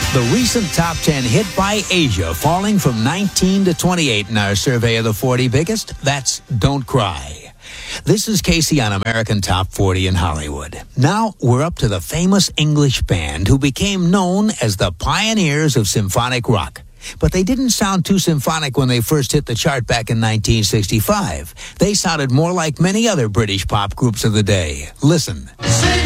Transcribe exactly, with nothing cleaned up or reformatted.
The recent top ten hit by Asia, falling from nineteen to twenty-eight in our survey of the forty biggest. That's Don't Cry. This is Casey on American Top forty in Hollywood. Now we're up to the famous English band who became known as the pioneers of symphonic rock. But they didn't sound too symphonic when they first hit the chart back in nineteen sixty-five. They sounded more like many other British pop groups of the day. Listen. Sing